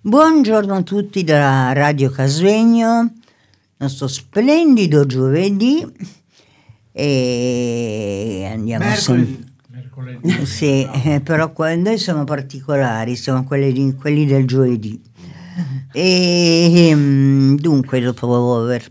Buongiorno a tutti da Radio Casvegno, nostro splendido giovedì e andiamo mercoledì. Sì, però noi siamo particolari, siamo quelli del giovedì. E dunque, dopo aver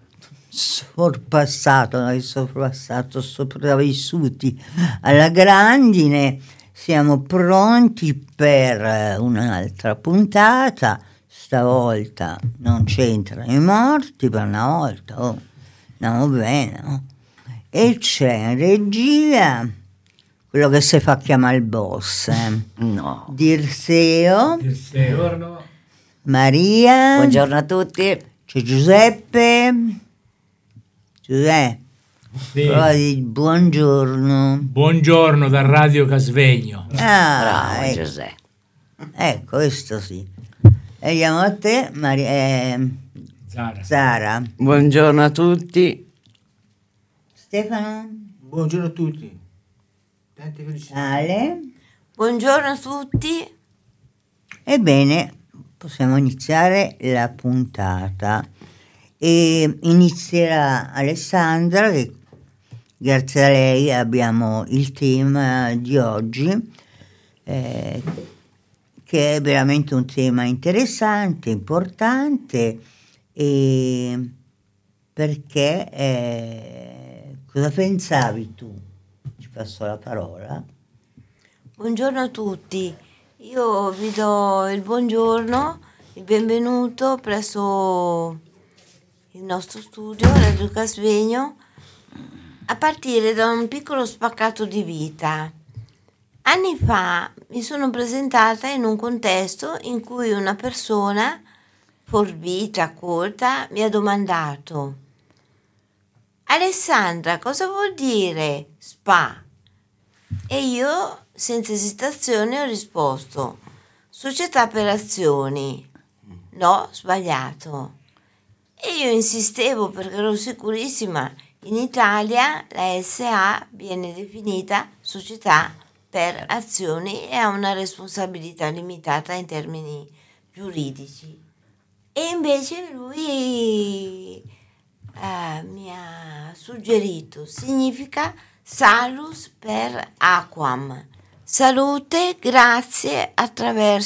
sopravvissuti alla grandine, siamo pronti per un'altra puntata. Stavolta non c'entrano i morti, per una volta andiamo bene, no? E c'è in regia quello che si fa chiamare il boss, No. Dirseo. Buongiorno. Maria. Buongiorno a tutti. C'è Giuseppe. Sì. Buongiorno. Buongiorno da Radio Casvegno. Bravo Ecco. Giuseppe. Ecco, questo sì. E andiamo a te, Maria. Zara. Buongiorno a tutti. Stefano. Buongiorno a tutti. Tante felicità. Ale. Buongiorno a tutti. Ebbene, possiamo iniziare la puntata. E inizierà Alessandra, che grazie a lei abbiamo il tema di oggi, che è veramente un tema interessante, importante, e perché cosa pensavi tu? Ci passo la parola. Buongiorno a tutti. Io vi do il buongiorno, il benvenuto presso il nostro studio Radio Casvegno, a partire da un piccolo spaccato di vita. Anni fa mi sono presentata in un contesto in cui una persona forbita, colta, mi ha domandato: Alessandra, cosa vuol dire SPA? E io, senza esitazione, ho risposto: Società per azioni. No, sbagliato. E io insistevo perché ero sicurissima. In Italia la SA viene definita società per azioni e ha una responsabilità limitata in termini giuridici. E invece lui mi ha suggerito, significa salus per aquam, salute grazie attraverso